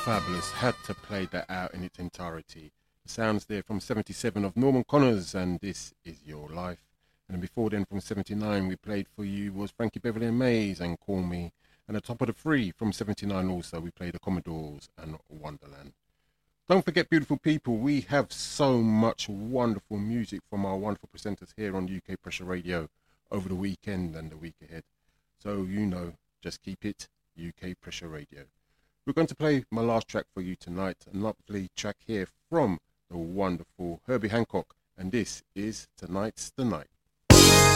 fabulous. Had to play that out in its entirety. The sounds there from 77 of Norman Connors and This Is Your Life. And then before then from 79 we played for you was Frankie Beverly and Mays and Call Me. And the top of the three from 79 also we played the Commodores and Wonderland. Don't forget, beautiful people, we have so much wonderful music from our wonderful presenters here on UK Pressure Radio over the weekend and the week ahead. So, you know, just keep it UK Pressure Radio. We're going to play my last track for you tonight, a lovely track here from the wonderful Herbie Hancock, and this is Tonight's the Night.